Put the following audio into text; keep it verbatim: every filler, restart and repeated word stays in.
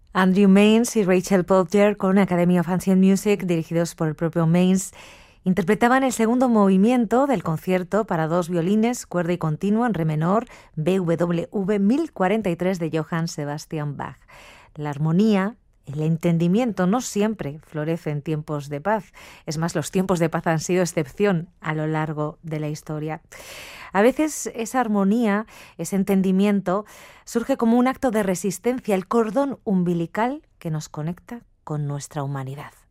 Andrew Maines y Rachel Potter con Academy of Ancient Music, dirigidos por el propio Maines, interpretaban el segundo movimiento del concierto para dos violines, cuerda y continuo en re menor, B W V mil cuarenta y tres de Johann Sebastian Bach. La armonía, el entendimiento no siempre florece en tiempos de paz. Es más, los tiempos de paz han sido excepción a lo largo de la historia. A veces esa armonía, ese entendimiento, surge como un acto de resistencia, el cordón umbilical que nos conecta con nuestra humanidad.